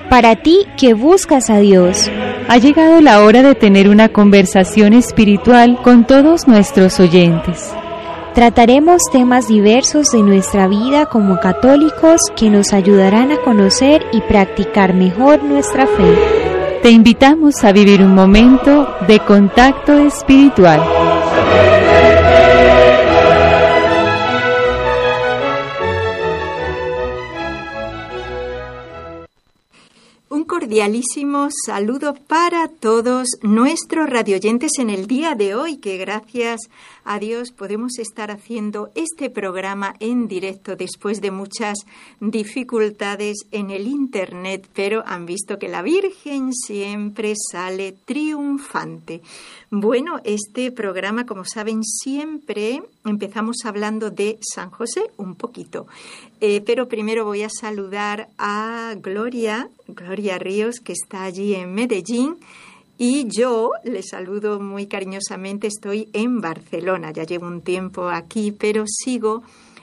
Para ti que buscas a Dios, ha llegado la hora de tener una conversación espiritual con todos nuestros oyentes. Trataremos temas diversos de nuestra vida como católicos que nos ayudarán a conocer y practicar mejor nuestra fe. Te invitamos a vivir un momento de contacto espiritual. Un cordialísimo saludo para todos nuestros radioyentes en el día de hoy, que gracias a Dios podemos estar haciendo este programa en directo después de muchas dificultades en el Internet, pero han visto que la Virgen siempre sale triunfante. Bueno, este programa, como saben, siempre empezamos hablando de San José un poquito, pero primero voy a saludar a Gloria Ríos, que está allí en Medellín, y yo le saludo muy cariñosamente. Estoy en Barcelona, ya llevo un tiempo aquí, pero sigo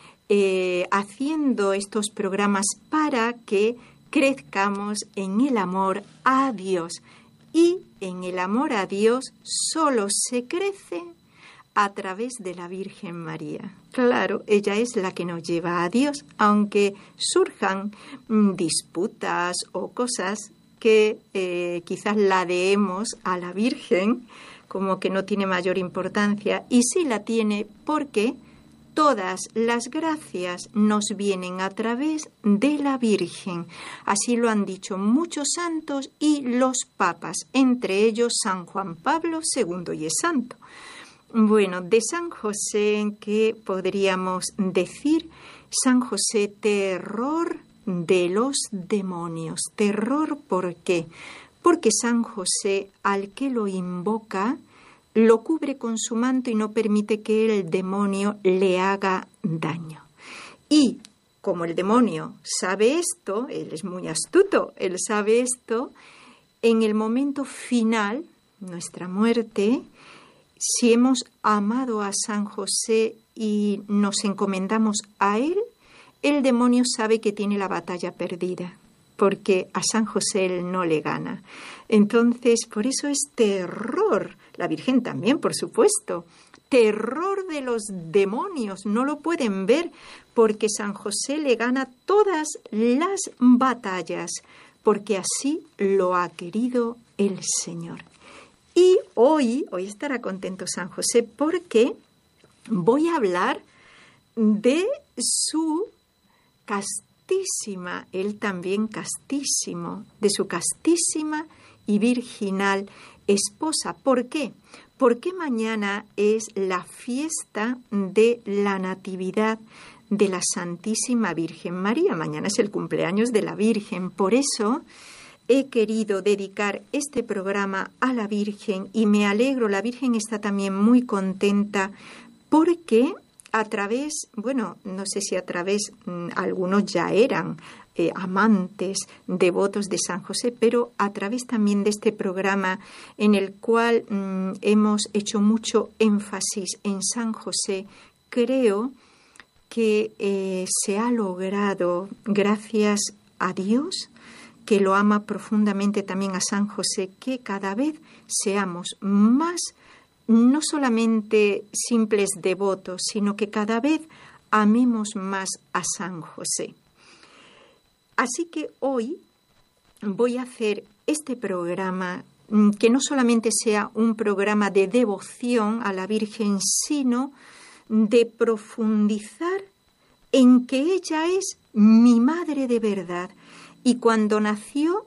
haciendo estos programas para que crezcamos en el amor a Dios. Y en el amor a Dios solo se crece a través de la Virgen María. Claro, ella es la que nos lleva a Dios, aunque surjan disputas o cosas que quizás ladeemos a la Virgen, como que no tiene mayor importancia, y sí la tiene porque todas las gracias nos vienen a través de la Virgen. Así lo han dicho muchos santos y los papas, entre ellos San Juan Pablo II, y es santo. Bueno, de San José, ¿qué podríamos decir? San José, terror de los demonios. Terror, ¿por qué? Porque San José, al que lo invoca, lo cubre con su manto y no permite que el demonio le haga daño. Y como el demonio sabe esto, él es muy astuto, él sabe esto, en el momento final, nuestra muerte, si hemos amado a San José y nos encomendamos a él, el demonio sabe que tiene la batalla perdida, porque a San José él no le gana. Entonces, por eso es terror. La Virgen también, por supuesto. Terror de los demonios. No lo pueden ver porque San José le gana todas las batallas, porque así lo ha querido el Señor. Y hoy estará contento San José porque voy a hablar de su castísima, él también castísimo, de su castísima y virginal esposa. ¿Por qué? Porque mañana es la fiesta de la Natividad de la Santísima Virgen María. Mañana es el cumpleaños de la Virgen. Por eso he querido dedicar este programa a la Virgen y me alegro, la Virgen está también muy contenta porque a través, bueno, no sé si a través, algunos ya eran amantes, devotos de San José, pero a través también de este programa en el cual hemos hecho mucho énfasis en San José, creo que se ha logrado, gracias a Dios, que lo ama profundamente también a San José, que cada vez seamos más, no solamente simples devotos, sino que cada vez amemos más a San José. Así que hoy voy a hacer este programa que no solamente sea un programa de devoción a la Virgen, sino de profundizar en que ella es mi madre de verdad. Y cuando nació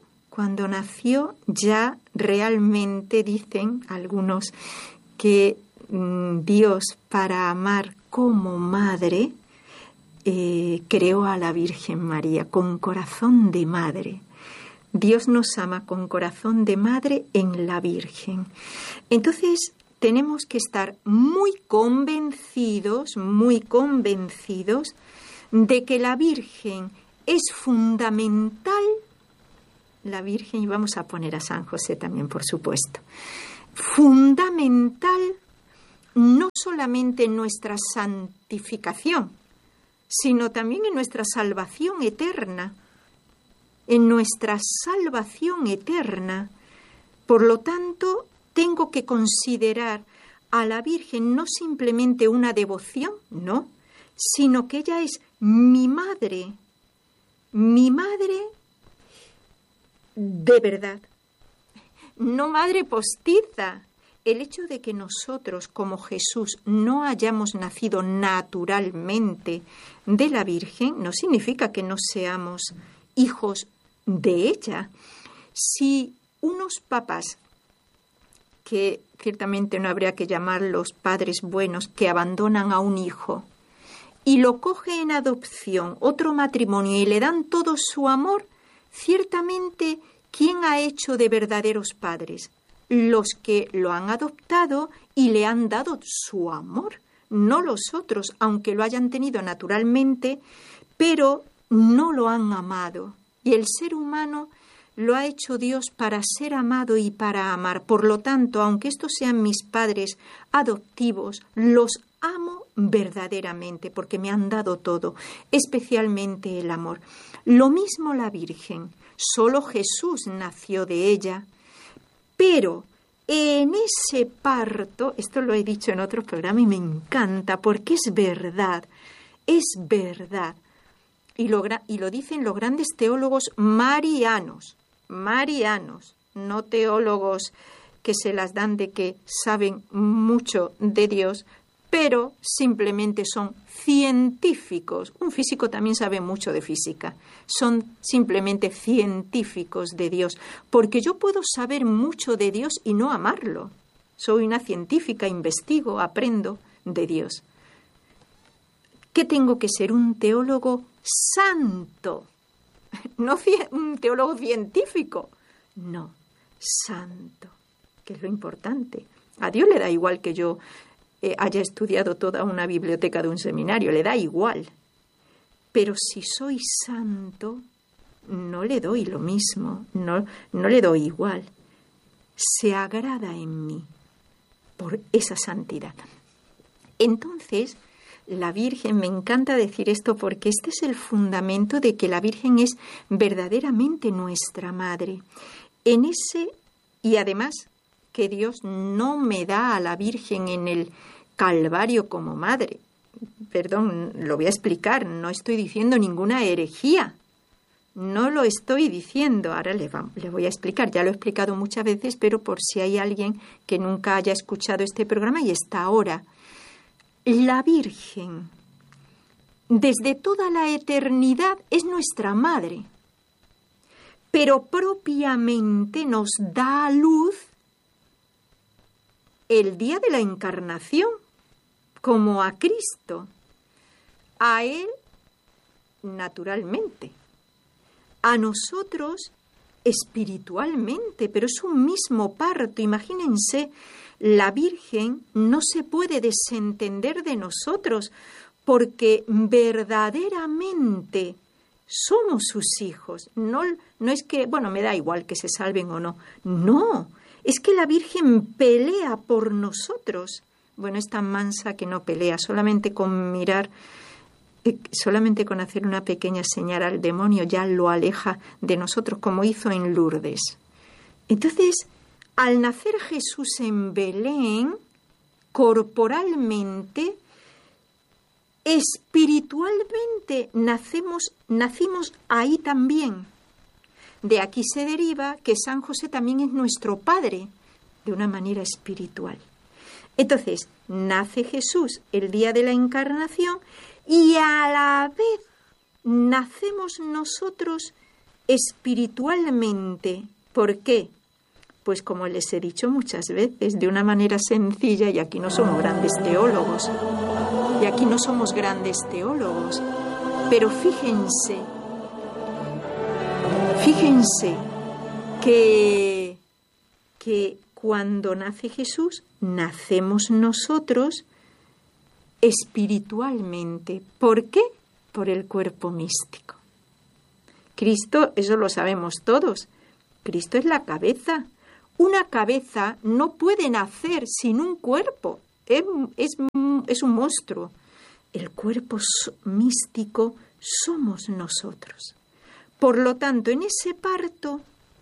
ya realmente dicen algunos que Dios, para amar como madre, creó a la Virgen María con corazón de madre. Dios nos ama con corazón de madre en la Virgen. Entonces tenemos que estar muy convencidos de que la Virgen es fundamental, la Virgen, y vamos a poner a San José también, por supuesto, fundamental no solamente en nuestra santificación, sino también en nuestra salvación eterna. en nuestra salvación eterna. Por lo tanto, tengo que considerar a la Virgen no simplemente una devoción, no, sino que ella es mi madre de verdad, no madre postiza. El hecho de que nosotros, como Jesús, no hayamos nacido naturalmente de la Virgen, no significa que no seamos hijos de ella. Si unos papás, que ciertamente no habría que llamarlos padres buenos, que abandonan a un hijo y lo coge en adopción otro matrimonio y le dan todo su amor, ciertamente, ¿quién ha hecho de verdaderos padres? Los que lo han adoptado y le han dado su amor, no los otros, aunque lo hayan tenido naturalmente, pero no lo han amado. Y el ser humano lo ha hecho Dios para ser amado y para amar. Por lo tanto, aunque estos sean mis padres adoptivos, los amo verdaderamente porque me han dado todo, especialmente el amor. Lo mismo la Virgen, solo Jesús nació de ella. Pero en ese parto, esto lo he dicho en otros programas y me encanta porque es verdad. Y lo dicen los grandes teólogos marianos, no teólogos que se las dan de que saben mucho de Dios, pero simplemente son científicos. Un físico también sabe mucho de física. Son simplemente científicos de Dios. Porque yo puedo saber mucho de Dios y no amarlo. Soy una científica, investigo, aprendo de Dios. ¿Qué tengo que ser? Un teólogo santo. No un teólogo científico. No, santo, que es lo importante. A Dios le da igual que yo haya estudiado toda una biblioteca de un seminario, le da igual. Pero si soy santo, no le doy lo mismo, no le doy igual. Se agrada en mí por esa santidad. Entonces, la Virgen, me encanta decir esto porque este es el fundamento de que la Virgen es verdaderamente nuestra madre. Y además que Dios no me da a la Virgen en el Calvario como madre. Perdón, lo voy a explicar, no estoy diciendo ninguna herejía. No lo estoy diciendo, ahora le voy a explicar, ya lo he explicado muchas veces, pero por si hay alguien que nunca haya escuchado este programa y está ahora. La Virgen, desde toda la eternidad, es nuestra madre, pero propiamente nos da a luz el día de la encarnación, como a Cristo, a Él naturalmente, a nosotros espiritualmente, pero es un mismo parto. Imagínense, la Virgen no se puede desentender de nosotros porque verdaderamente somos sus hijos. No es que, me da igual que se salven o no. No, es que la Virgen pelea por nosotros. Bueno, es tan mansa que no pelea, solamente con mirar, solamente con hacer una pequeña señal al demonio ya lo aleja de nosotros, como hizo en Lourdes. Entonces, al nacer Jesús en Belén, corporalmente, espiritualmente nacimos ahí también. De aquí se deriva que San José también es nuestro padre, de una manera espiritual. Entonces, nace Jesús el día de la encarnación y a la vez nacemos nosotros espiritualmente. ¿Por qué? Pues como les he dicho muchas veces, de una manera sencilla, y aquí no somos grandes teólogos, pero fíjense que cuando nace Jesús, nacemos nosotros espiritualmente. ¿Por qué? Por el cuerpo místico. Cristo, eso lo sabemos todos, Cristo es la cabeza. Una cabeza no puede nacer sin un cuerpo, es un monstruo. El cuerpo místico somos nosotros. Por lo tanto, en ese parto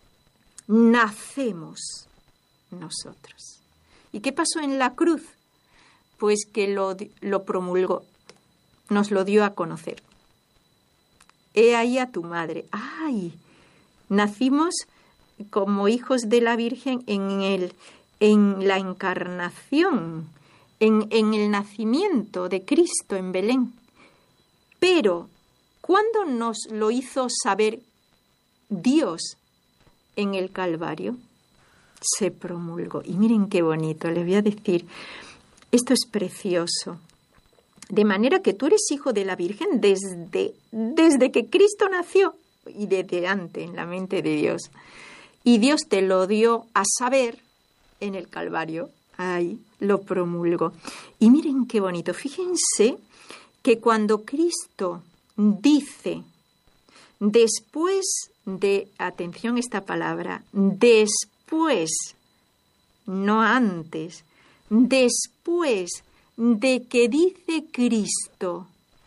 nacemos nosotros. ¿Y qué pasó en la cruz? Pues que lo promulgó, nos lo dio a conocer. He ahí a tu madre. ¡Ay! Nacimos como hijos de la Virgen en la encarnación, en el nacimiento de Cristo en Belén. Pero, ¿cuándo nos lo hizo saber Dios en el Calvario? Se promulgó. Y miren qué bonito, les voy a decir, esto es precioso. De manera que tú eres hijo de la Virgen desde que Cristo nació y desde antes en la mente de Dios. Y Dios te lo dio a saber en el Calvario. Ahí lo promulgó. Y miren qué bonito. Fíjense que cuando Cristo dice, después de, atención esta palabra, después, no antes, después de que dice Cristo,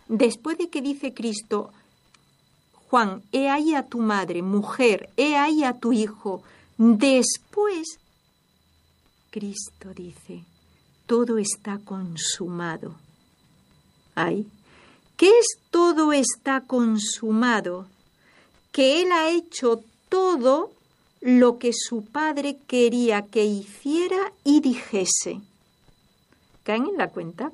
Juan, he ahí a tu madre, mujer, he ahí a tu hijo, después, Cristo dice, todo está consumado. ¿Ay? ¿Qué es todo está consumado? Que Él ha hecho todo lo que su Padre quería que hiciera y dijese. ¿Caen en la cuenta?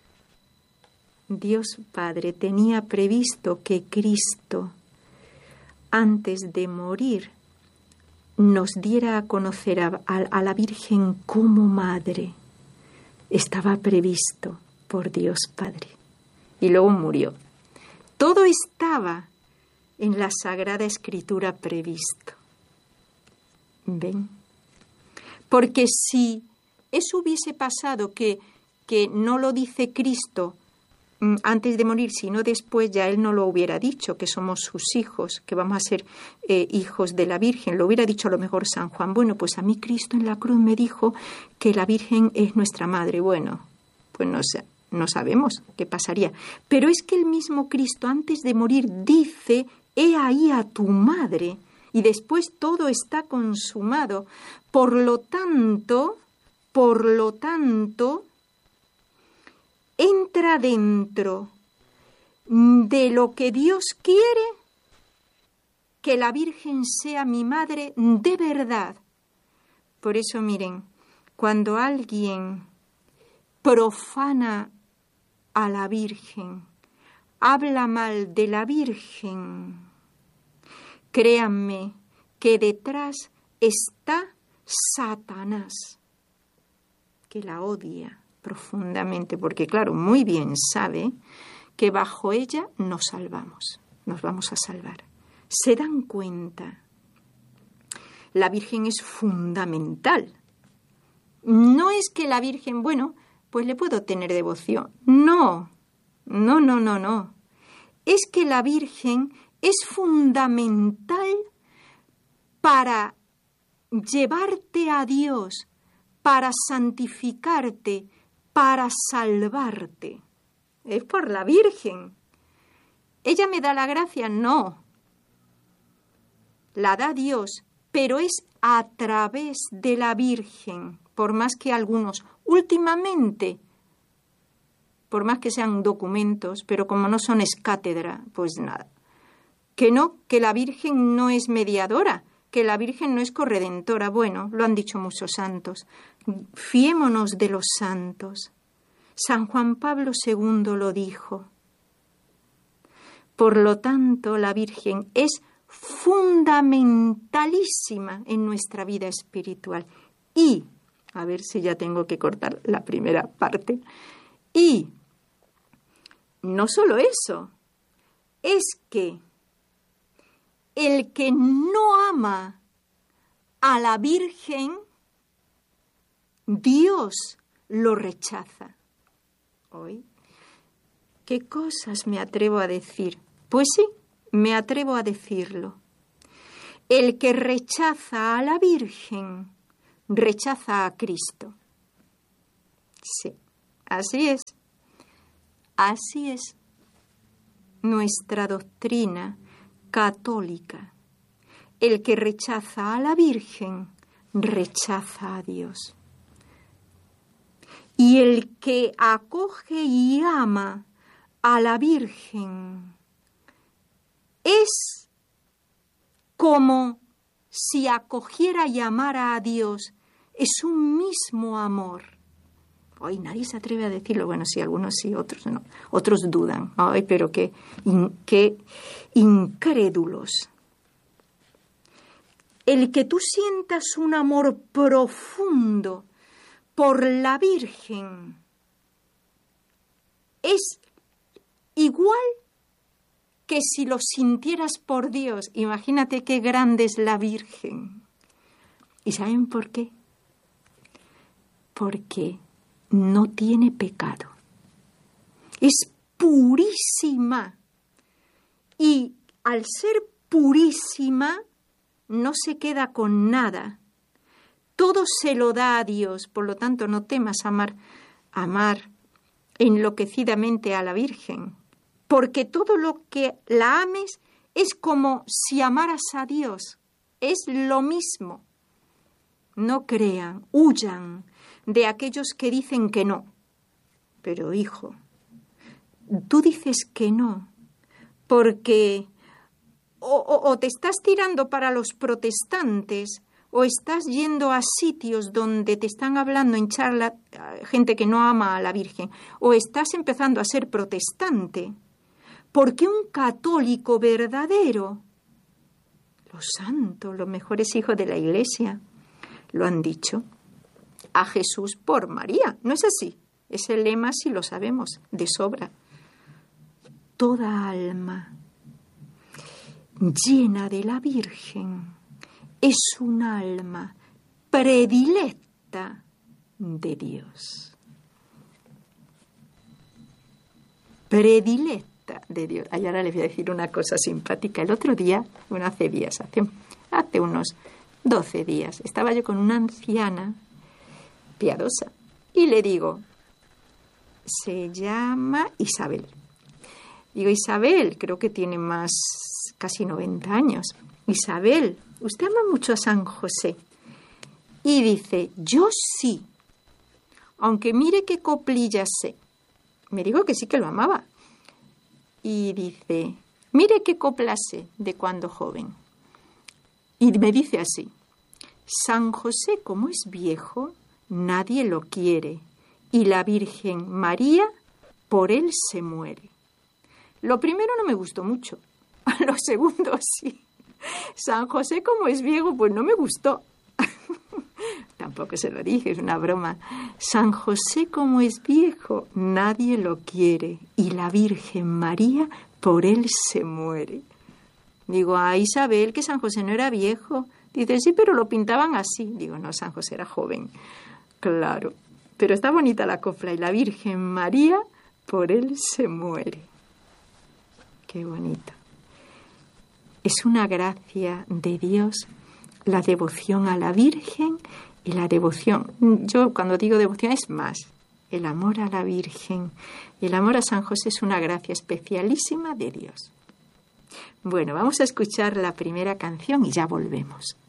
Dios Padre tenía previsto que Cristo, antes de morir, nos diera a conocer a la Virgen como madre. Estaba previsto por Dios Padre. Y luego murió. Todo estaba en la Sagrada Escritura previsto. ¿Ven? Porque si eso hubiese pasado, que no lo dice Cristo antes de morir, sino después, ya Él no lo hubiera dicho, que somos sus hijos, que vamos a ser hijos de la Virgen. Lo hubiera dicho a lo mejor San Juan. Bueno, pues a mí Cristo en la cruz me dijo que la Virgen es nuestra madre. Bueno, pues no sabemos qué pasaría. Pero es que el mismo Cristo antes de morir dice, he ahí a tu madre, y después todo está consumado. Por lo tanto, entra dentro de lo que Dios quiere, que la Virgen sea mi madre de verdad. Por eso, miren, cuando alguien profana a la Virgen, habla mal de la Virgen, créanme que detrás está Satanás, que la odia profundamente, porque claro, muy bien sabe que bajo ella nos salvamos, nos vamos a salvar. ¿Se dan cuenta? La Virgen es fundamental. No es que la Virgen, bueno, pues le puedo tener devoción. No. Es que la Virgen es fundamental para llevarte a Dios, para santificarte, para salvarte. Es por la Virgen. ¿Ella me da la gracia? No. La da Dios, pero es a través de la Virgen, por más que algunos, últimamente, por más que sean documentos, pero como no son es cátedra, pues nada. Que no, que la Virgen no es mediadora, que la Virgen no es corredentora. Bueno, lo han dicho muchos santos. Fiémonos de los santos. San Juan Pablo II lo dijo. Por lo tanto, la Virgen es fundamentalísima en nuestra vida espiritual. Y, a ver si ya tengo que cortar la primera parte, y no solo eso, es que el que no ama a la Virgen, Dios lo rechaza. ¿Hoy? ¿Qué cosas me atrevo a decir? Pues sí, me atrevo a decirlo. El que rechaza a la Virgen, rechaza a Cristo. Sí, así es. Así es. Nuestra doctrina católica. El que rechaza a la Virgen, rechaza a Dios. Y el que acoge y ama a la Virgen es como si acogiera y amara a Dios. Es un mismo amor. Ay, nadie se atreve a decirlo. Bueno, sí, algunos sí, otros no. Otros dudan. Ay, pero qué incrédulos. El que tú sientas un amor profundo por la Virgen es igual que si lo sintieras por Dios. Imagínate qué grande es la Virgen. ¿Y saben por qué? Porque no tiene pecado. Es purísima. Y al ser purísima, no se queda con nada. Todo se lo da a Dios. Por lo tanto, no temas amar enloquecidamente a la Virgen. Porque todo lo que la ames es como si amaras a Dios. Es lo mismo. No crean, huyan de aquellos que dicen que no. Pero, hijo, tú dices que no porque o te estás tirando para los protestantes o estás yendo a sitios donde te están hablando en charla gente que no ama a la Virgen, o estás empezando a ser protestante. Porque un católico verdadero, los santos, los mejores hijos de la Iglesia, lo han dicho, a Jesús por María. ¿No es así? Ese lema sí lo sabemos de sobra. Toda alma llena de la Virgen es un alma predilecta de Dios. Predilecta de Dios. Ay, ahora les voy a decir una cosa simpática. El otro día, bueno, hace unos 12 días, estaba yo con una anciana piadosa y le digo, se llama Isabel. Digo, Isabel, creo que tiene casi 90 años. Isabel, usted ama mucho a San José. Y dice, yo sí, aunque mire qué coplillas sé. Me dijo que sí que lo amaba. Y dice, mire qué coplas sé de cuando joven. Y me dice así, San José, como es viejo, nadie lo quiere, y la Virgen María por él se muere. Lo primero no me gustó mucho, lo segundo sí. San José, como es viejo, pues no me gustó. Tampoco se lo dije, es una broma. San José, como es viejo, nadie lo quiere, y la Virgen María por él se muere. Digo, Isabel, que San José no era viejo. Dice, sí, pero lo pintaban así. Digo, no, San José era joven. Claro, pero está bonita la copla, y la Virgen María por él se muere. Qué bonito. Es una gracia de Dios la devoción a la Virgen y la devoción. Yo cuando digo devoción es más. El amor a la Virgen y el amor a San José es una gracia especialísima de Dios. Bueno, vamos a escuchar la primera canción y ya volvemos.